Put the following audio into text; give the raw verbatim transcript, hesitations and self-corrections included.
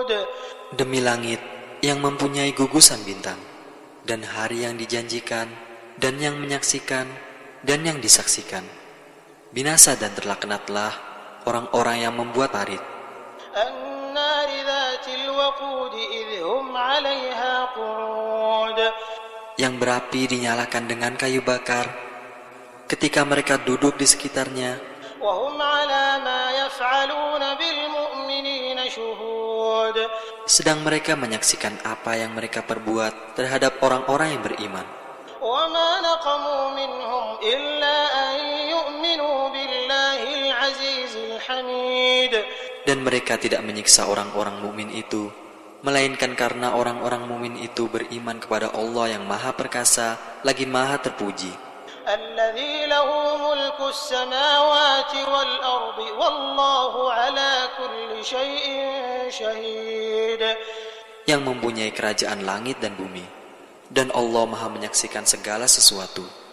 Demi langit yang mempunyai gugusan bintang, dan hari yang dijanjikan, dan yang menyaksikan, dan yang disaksikan. Binasa dan terlaknatlah orang-orang yang membuat parit, النار ذات الوقود إذ هم عليها قعود yang berapi dinyalakan dengan kayu bakar, ketika mereka duduk di sekitarnya, وهم على ما يفعلون بالمؤمنين شهود sedang mereka menyaksikan apa yang mereka perbuat terhadap orang-orang yang beriman. وما نقموا منهم إلا أن يؤمنوا بالله العزيز الحميد. Dan mereka tidak menyiksa orang-orang mukmin itu, melainkan karena orang-orang mukmin itu beriman kepada Allah yang Maha Perkasa lagi Maha Terpuji, الذي له ملك السماوات والأرض والله على كل شيء شهيد. yang mempunyai kerajaan langit dan bumi, dan Allah Maha menyaksikan segala sesuatu.